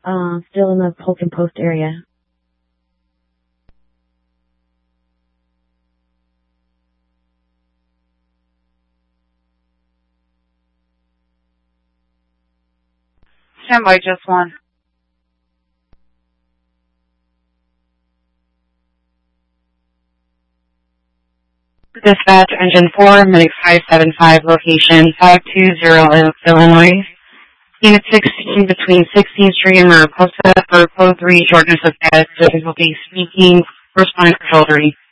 Still in the Polk and Post area. Stand by, just one. Dispatch, Engine 4, Medic 575, location 520 Illinois. Unit 16 between 16th Street and Mariposa for Code 3, shortness of gas, difficulty speaking, responding for shoulder.